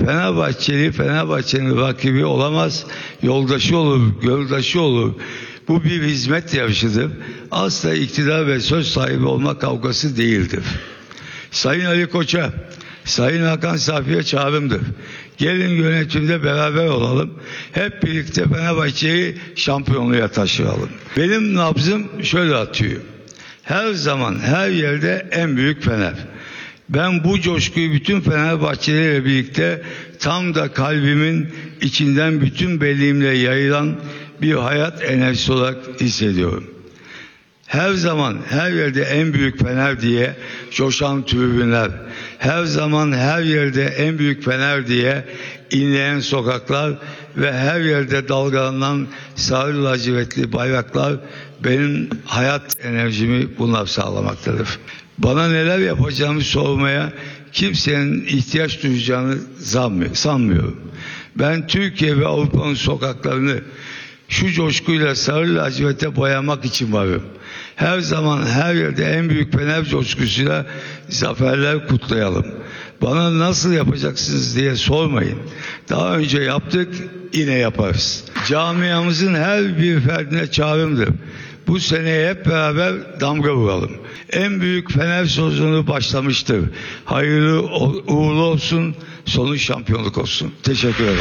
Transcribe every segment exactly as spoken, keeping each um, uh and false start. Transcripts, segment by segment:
Fenerbahçeli Fenerbahçe'nin rakibi olamaz, yoldaşı olur, göldaşı olur. Bu bir hizmet yarışıdır. Asla iktidar ve söz sahibi olma kavgası değildir. Sayın Ali Koç'a, Sayın Hakan Safi'ye çağrımdır. Gelin yönetimde beraber olalım. Hep birlikte Fenerbahçe'yi şampiyonluğa taşıyalım. Benim nabzım şöyle atıyor. Her zaman, her yerde en büyük Fener. Ben bu coşkuyu bütün Fenerbahçelilerle birlikte tam da kalbimin içinden bütün belliğimle yayılan bir hayat enerjisi olarak hissediyorum. Her zaman, her yerde en büyük Fener diye coşan tribünler, her zaman, her yerde en büyük Fener diye inleyen sokaklar ve her yerde dalgalanan sarı lacivertli bayraklar benim hayat enerjimi bunlar sağlamaktadır. Bana neler yapacağımı sormaya kimsenin ihtiyaç duyacağını sanmıyorum. Ben Türkiye ve Avrupa'nın sokaklarını şu coşkuyla sarı laciverte boyamak için varım. Her zaman, her yerde en büyük Fener coşkusuyla zaferler kutlayalım. Bana nasıl yapacaksınız diye sormayın. Daha önce yaptık, yine yaparız. Camiamızın her bir ferdine çağrımdır. Bu seneye hep beraber damga vuralım. En büyük Fener sezonu başlamıştır. Hayırlı uğurlu olsun, sonu şampiyonluk olsun. Teşekkür ederim.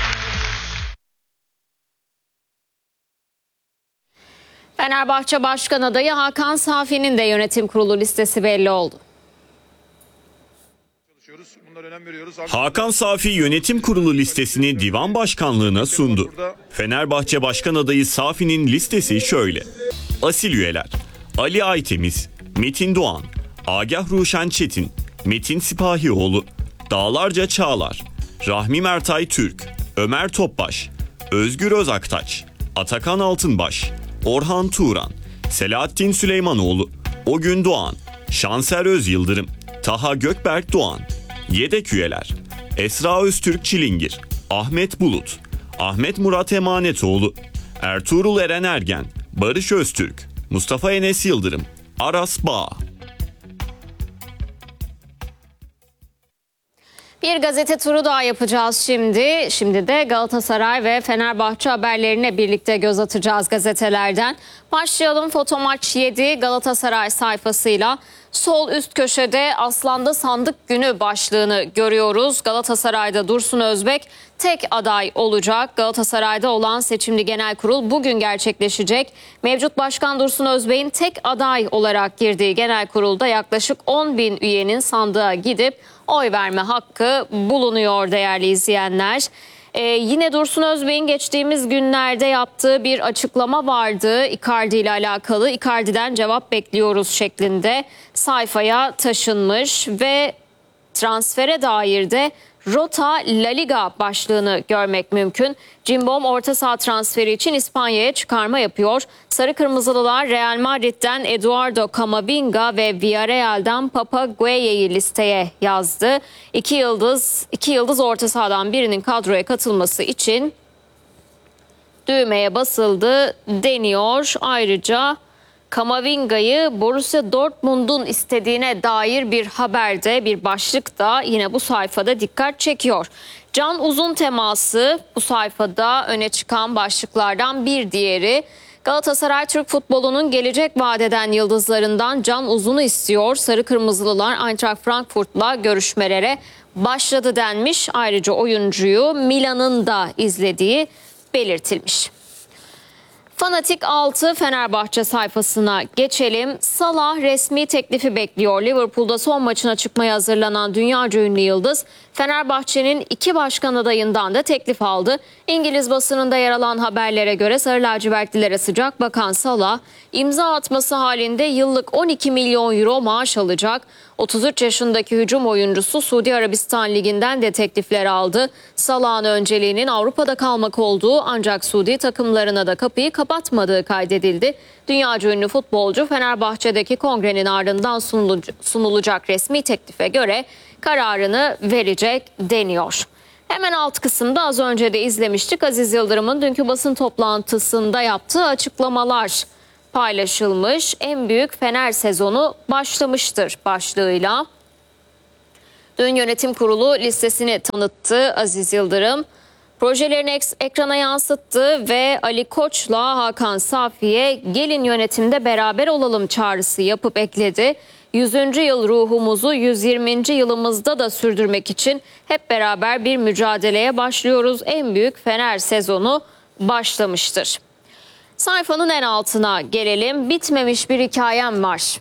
Fenerbahçe Başkan adayı Hakan Safi'nin de yönetim kurulu listesi belli oldu. Hakan Safi yönetim kurulu listesini divan başkanlığına sundu. Fenerbahçe Başkan adayı Safi'nin listesi şöyle. Asil üyeler: Ali Aytemiz, Metin Doğan, Agah Ruşen Çetin, Metin Sipahioğlu, Dağlarca Çağlar, Rahmi Mertay Türk, Ömer Topbaş, Özgür Özaktaş, Atakan Altınbaş, Orhan Turan, Selahattin Süleymanoğlu, Ogün Doğan, Şanser Özyıldırım, Taha Gökberk Doğan. Yedek üyeler: Esra Öztürk Çilingir, Ahmet Bulut, Ahmet Murat Emanetoğlu, Ertuğrul Eren Ergen, Barış Öztürk, Mustafa Enes Yıldırım, Aras Bağ. Bir gazete turu daha yapacağız şimdi. Şimdi de Galatasaray ve Fenerbahçe haberlerine birlikte göz atacağız gazetelerden. Başlayalım Fotomaç yedi Galatasaray sayfasıyla. Sol üst köşede Aslan'da sandık günü başlığını görüyoruz. Galatasaray'da Dursun Özbek tek aday olacak. Galatasaray'da olan seçimli genel kurul bugün gerçekleşecek. Mevcut başkan Dursun Özbek'in tek aday olarak girdiği genel kurulda yaklaşık on bin üyenin sandığa gidip oy verme hakkı bulunuyor değerli izleyenler. Ee, yine Dursun Özbek'in geçtiğimiz günlerde yaptığı bir açıklama vardı. Icardi ile alakalı. Icardi'den cevap bekliyoruz şeklinde sayfaya taşınmış ve transfere dair de Rota La Liga başlığını görmek mümkün. Cimbom orta saha transferi için İspanya'ya çıkarma yapıyor. Sarı Kırmızılılar Real Madrid'den Eduardo Camavinga ve Villarreal'den Papa Gueye'yi listeye yazdı. İki yıldız, iki yıldız orta sahadan birinin kadroya katılması için düğmeye basıldı deniyor. Ayrıca Kamavinga'yı Borussia Dortmund'un istediğine dair bir haberde, bir başlık da yine bu sayfada dikkat çekiyor. Can Uzun teması bu sayfada öne çıkan başlıklardan bir diğeri. Galatasaray Türk futbolunun gelecek vadeden yıldızlarından Can Uzun'u istiyor. Sarı Kırmızılılar Eintracht Frankfurt'la görüşmelere başladı denmiş. Ayrıca oyuncuyu Milan'ın da izlediği belirtilmiş. Fanatik altı Fenerbahçe sayfasına geçelim. Salah resmi teklifi bekliyor. Liverpool'da son maçına çıkmaya hazırlanan dünyaca ünlü yıldız Fenerbahçe'nin iki başkan adayından da teklif aldı. İngiliz basınında yer alan haberlere göre sarı lacivertlilere sıcak bakan Salah imza atması halinde yıllık on iki milyon euro maaş alacak. otuz üç yaşındaki hücum oyuncusu Suudi Arabistan Ligi'nden de teklifler aldı. Salah'ın önceliğinin Avrupa'da kalmak olduğu ancak Suudi takımlarına da kapıyı kapatmadığı kaydedildi. Dünyaca ünlü futbolcu Fenerbahçe'deki kongrenin ardından sunulacak resmi teklife göre kararını verecek deniyor. Hemen alt kısımda az önce de izlemiştik. Aziz Yıldırım'ın dünkü basın toplantısında yaptığı açıklamalar paylaşılmış. En büyük Fener sezonu başlamıştır başlığıyla. Dün yönetim kurulu listesini tanıttı Aziz Yıldırım. Projelerini ekrana yansıttı ve Ali Koç'la Hakan Safi'ye gelin yönetimde beraber olalım çağrısı yapıp ekledi. yüzüncü yıl ruhumuzu yüz yirminci yılımızda da sürdürmek için hep beraber bir mücadeleye başlıyoruz. En büyük Fener sezonu başlamıştır. Sayfanın en altına gelelim. Bitmemiş bir hikayem var.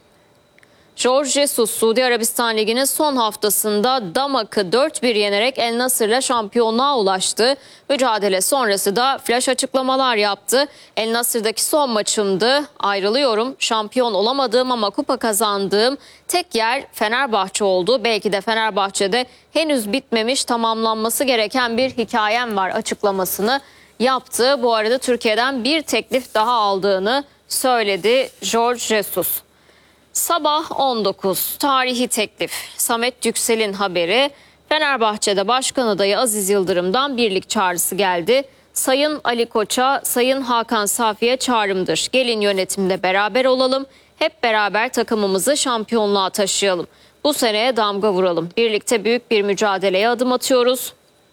Jorge Jesus, Suudi Arabistan Ligi'nin son haftasında Damak'ı dört bir yenerek El Nasır'la şampiyonluğa ulaştı. Mücadele sonrası da flash açıklamalar yaptı. El Nasır'daki son maçımdı. Ayrılıyorum. Şampiyon olamadığım ama kupa kazandığım tek yer Fenerbahçe oldu. Belki de Fenerbahçe'de henüz bitmemiş, tamamlanması gereken bir hikayem var açıklamasını yaptı. Bu arada Türkiye'den bir teklif daha aldığını söyledi Jorge Jesus. Sabah on dokuz tarihi teklif. Samet Yüksel'in haberi. Fenerbahçe'de başkan adayı Aziz Yıldırım'dan birlik çağrısı geldi. Sayın Ali Koç'a, Sayın Hakan Safi'ye çağrımdır. Gelin yönetimde beraber olalım. Hep beraber takımımızı şampiyonluğa taşıyalım. Bu seneye damga vuralım. Birlikte büyük bir mücadeleye adım atıyoruz.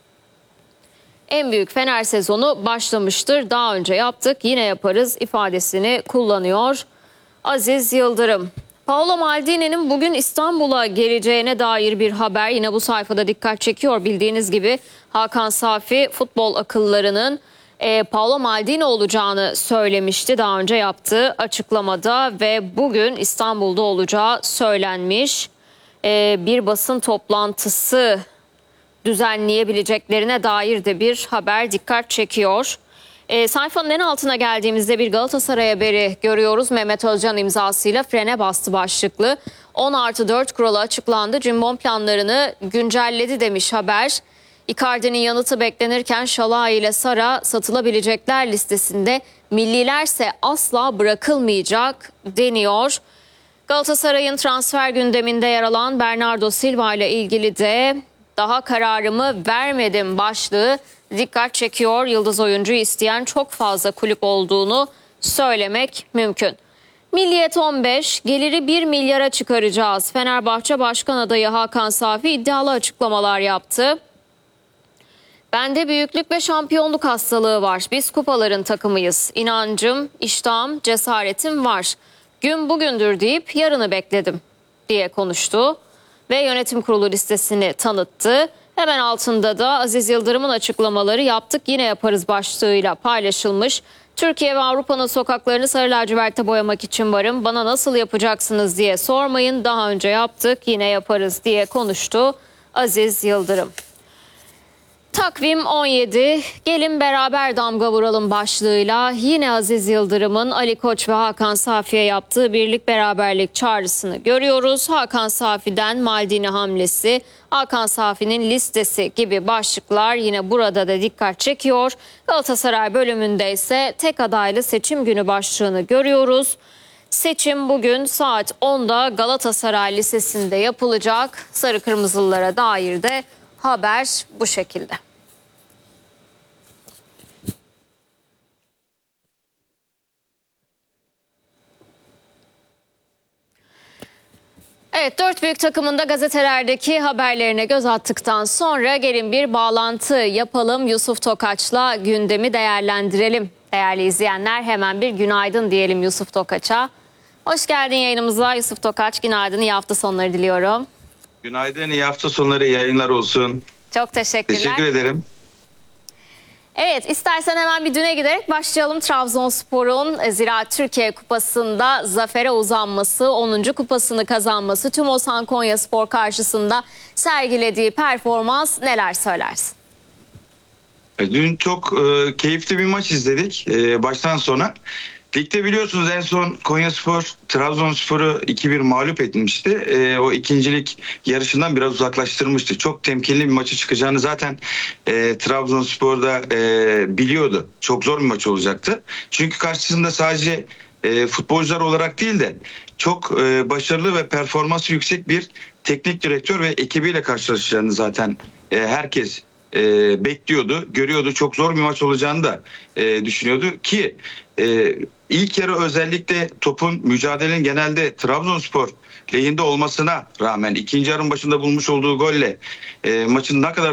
En büyük Fener sezonu başlamıştır. Daha önce yaptık, yine yaparız ifadesini kullanıyor Aziz Yıldırım. Paolo Maldini'nin bugün İstanbul'a geleceğine dair bir haber yine bu sayfada dikkat çekiyor. Bildiğiniz gibi Hakan Safi futbol akıllarının e, Paolo Maldini olacağını söylemişti daha önce yaptığı açıklamada ve bugün İstanbul'da olacağı söylenmiş. E, bir basın toplantısı düzenleyebileceklerine dair de bir haber dikkat çekiyor. E, sayfanın en altına geldiğimizde bir Galatasaray haberi görüyoruz. Mehmet Özcan imzasıyla frene bastı başlıklı. on artı dört kuralı açıklandı. Cimbom planlarını güncelledi demiş haber. Icardi'nin yanıtı beklenirken Şalai ile Sara satılabilecekler listesinde. Millilerse asla bırakılmayacak deniyor. Galatasaray'ın transfer gündeminde yer alan Bernardo Silva ile ilgili de daha kararımı vermedim başlığı dikkat çekiyor. Yıldız oyuncuyu isteyen çok fazla kulüp olduğunu söylemek mümkün. Milliyet on beş, geliri bir milyara çıkaracağız. Fenerbahçe Başkan adayı Hakan Safi iddialı açıklamalar yaptı. Bende büyüklük ve şampiyonluk hastalığı var. Biz kupaların takımıyız. İnancım, iştahım, cesaretim var. Gün bugündür deyip yarını bekledim diye konuştu ve yönetim kurulu listesini tanıttı. Hemen altında da Aziz Yıldırım'ın açıklamaları yaptık yine yaparız başlığıyla paylaşılmış. Türkiye ve Avrupa'nın sokaklarını sarı laciverte boyamak için varım. Bana nasıl yapacaksınız diye sormayın. Daha önce yaptık yine yaparız diye konuştu Aziz Yıldırım. Takvim on yedi, gelin beraber damga vuralım başlığıyla yine Aziz Yıldırım'ın Ali Koç ve Hakan Safi'ye yaptığı birlik beraberlik çağrısını görüyoruz. Hakan Safi'den Maldini hamlesi, Hakan Safi'nin listesi gibi başlıklar yine burada da dikkat çekiyor. Galatasaray bölümünde ise tek adaylı seçim günü başlığını görüyoruz. Seçim bugün saat onda Galatasaray Lisesi'nde yapılacak. Sarı Kırmızılılara dair de haber bu şekilde. Evet, dört büyük takımın da gazetelerdeki haberlerine göz attıktan sonra gelin bir bağlantı yapalım. Yusuf Tokaç'la gündemi değerlendirelim. Değerli izleyenler, hemen bir günaydın diyelim Yusuf Tokaç'a. Hoş geldin yayınımıza Yusuf Tokaç. Günaydın, iyi hafta sonları diliyorum. Günaydın, iyi hafta sonları, yayınlar olsun. Çok teşekkürler. Teşekkür ederim. Evet, istersen hemen bir düne giderek başlayalım. Trabzonspor'un Ziraat Türkiye Kupası'nda zafere uzanması, onuncu kupasını kazanması, tüm Osan Konyaspor karşısında sergilediği performans neler söylersin? Dün çok e, keyifli bir maç izledik e, baştan sona. Ligde biliyorsunuz en son Konyaspor Trabzonspor'u iki bir mağlup etmişti. E, o ikincilik yarışından biraz uzaklaştırmıştı. Çok temkinli bir maçı çıkacağını zaten e, Trabzonspor'da e, biliyordu. Çok zor bir maç olacaktı. Çünkü karşısında sadece e, futbolcular olarak değil de çok e, başarılı ve performansı yüksek bir teknik direktör ve ekibiyle karşılaşacağını zaten e, herkes e, bekliyordu, görüyordu. Çok zor bir maç olacağını da e, düşünüyordu ki e, ilk yarı özellikle topun, mücadelenin genelde Trabzonspor lehinde olmasına rağmen ikinci yarının başında bulmuş olduğu golle e, maçın ne kadar